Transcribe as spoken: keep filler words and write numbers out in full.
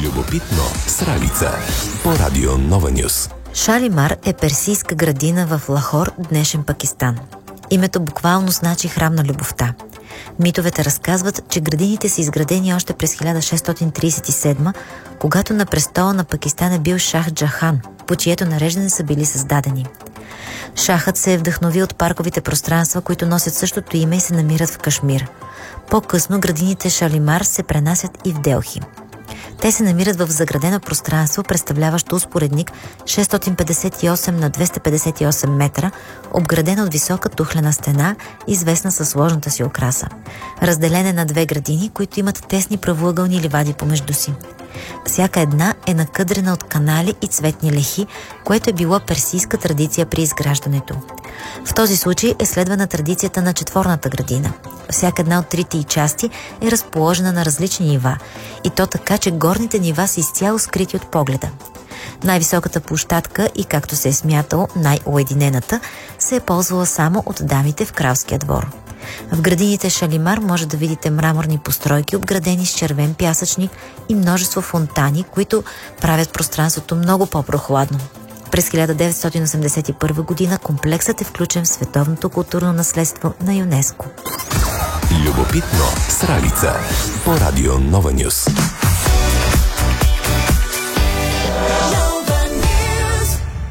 Любопитно с Ралица по радио Нова Нюс. Шалимар е персийска градина в Лахор, днешен Пакистан. Името буквално значи храм на любовта. Митовете разказват, че градините са изградени още през хиляда шестстотин тридесет и седма, когато на престола на Пакистан е бил Шах Джахан, по чието нареждане са били създадени. Шахът се е вдъхновил от парковите пространства, които носят същото име и се намират в Кашмир. По-късно градините Шалимар се пренасят и в Делхи. Те се намират в заградено пространство, представляващо успоредник шестстотин петдесет и осем на двеста петдесет и осем метра, обградена от висока тухлена стена, известна със сложната си украса. Разделен е на две градини, които имат тесни правоъгълни ливади помежду си. Всяка една е накъдрена от канали и цветни лехи, което е било персийска традиция при изграждането. В този случай е следвана традицията на четворната градина. Всяка една от трите й части е разположена на различни нива, и то така, че горните нива са изцяло скрити от погледа. Най-високата площадка и, както се е смятало, най-уединената, се е ползвала само от дамите в кралския двор. В градините Шалимар може да видите мраморни постройки, обградени с червен пясъчник, и множество фонтани, които правят пространството много по-прохладно. През хиляда деветстотин осемдесет и първа година комплексът е включен в Световното културно наследство на ЮНЕСКО. Любопитно с Ралица по радио Нова Нюс.